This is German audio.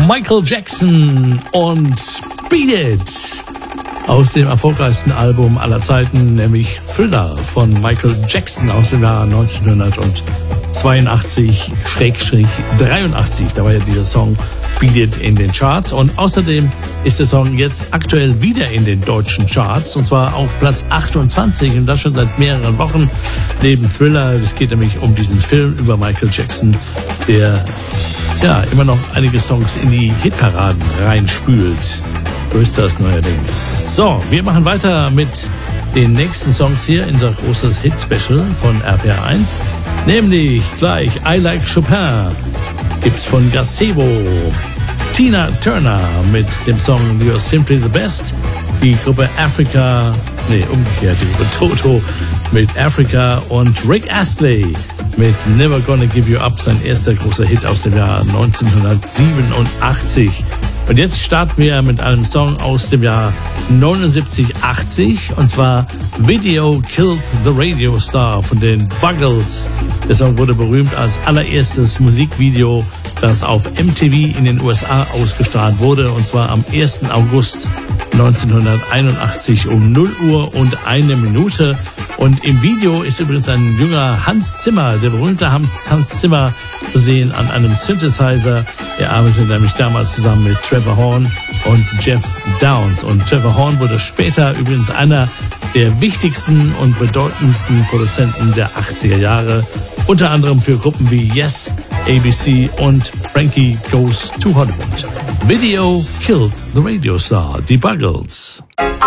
Michael Jackson und Beat It aus dem erfolgreichsten Album aller Zeiten, nämlich Thriller von Michael Jackson aus dem Jahr 1982/83. Da war ja dieser Song Beat It in den Charts und außerdem ist der Song jetzt aktuell wieder in den deutschen Charts und zwar auf Platz 28 und das schon seit mehreren Wochen neben Thriller. Es geht nämlich um diesen Film über Michael Jackson, der ja immer noch einige Songs in die Hitparaden reinspült. So ist das neuerdings. So, wir machen weiter mit den nächsten Songs hier in unser großes Hit-Special von RPR1, nämlich gleich I Like Chopin gibt's von Gazebo, Tina Turner mit dem Song You're Simply the Best, die Gruppe umgekehrt, die Gruppe Toto mit Africa und Rick Astley mit Never Gonna Give You Up, sein erster großer Hit aus dem Jahr 1987. Und jetzt starten wir mit einem Song aus dem Jahr 79/80 und zwar Video Killed the Radio Star von den Buggles. Der Song wurde berühmt als allererstes Musikvideo, das auf MTV in den USA ausgestrahlt wurde und zwar am 1. August 1981 um 0 Uhr und 1 Minute. Und im Video ist übrigens ein junger Hans Zimmer, der berühmte Hans Zimmer, zu sehen an einem Synthesizer. Er arbeitete nämlich damals zusammen mit Trevor Horn und Jeff Downes. Und Trevor Horn wurde später übrigens einer der wichtigsten und bedeutendsten Produzenten der 80er Jahre. Unter anderem für Gruppen wie Yes, ABC und Frankie Goes to Hollywood. Video Killed the Radio Star, die Buggles.